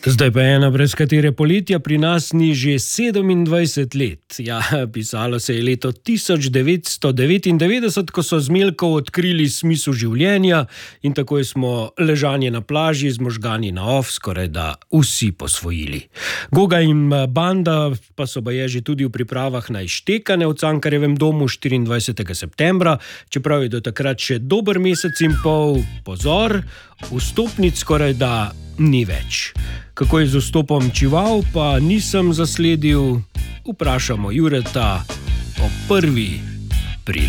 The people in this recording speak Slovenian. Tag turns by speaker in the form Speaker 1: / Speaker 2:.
Speaker 1: Zdaj pa ena, brez katere poletja pri nas ni že 27 let. Ja, pisalo se je leto 1999, ko so z Milko odkrili smisel življenja in takoj smo ležanje na plaži z možgani na off skoraj da vsi posvojili. Goga in banda pa so baje že tudi v pripravah na Izštekane v Cankarjevem domu 24. septembra, čeprav je do takrat še dober mesec in pol. Pozor, vstopnic skoraj da ni več. Kako je z vstopom Čivav, pa nisem zasledil. Vprašamo Jureta o prvi